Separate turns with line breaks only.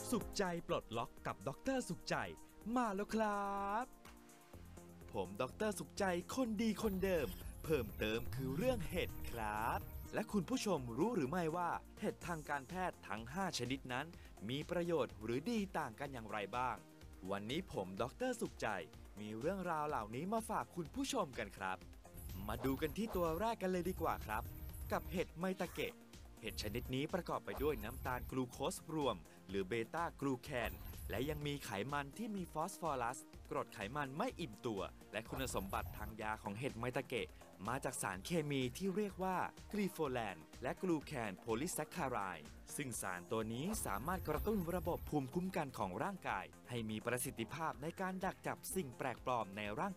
สุขใจปลดล็อกกับดรสุขใจมาแล้วครับผมดรสุขใจคนดีคนเดิมเพิ่มเติมคือเรื่องเห็ดครับและคุณผู้ชมรู้หรือไม่ว่าเห็ดทางการแพทย์ทั้ง5ชนิดนั้นมีประโยชน์หรือดีต่างกันอย่างไรบ้างวันนี้ผมดรสุขใจมีเรื่องราวเหล่านี้มาฝากคุณผู้ชมกันครับมาดูกันที่ตัวแรกกันเลยดีกว่าครับกับเห็ดไมตาเกะเห็ดชนิดนี้ประกอบไปด้วยน้ำตาลกลูโคสรวมหรือเบต้ากลูแคนและยังมีไขมันที่มีฟอสฟอรัสกรดไขมันไม่อิ่มตัวและคุณสมบัติทางยาของเห็ดไมตาเกะมาจากสารเคมีที่เรียกว่ากรีโฟแลนและกลูแคนโพลิแซคคาไรด์ซึ่งสารตัวนี้สามารถกระตุ้นระบบภูมิคุ้มกันของร่างกายให้มีประสิทธิภาพในการดักจับสิ่งแปลกปลอมในร่าง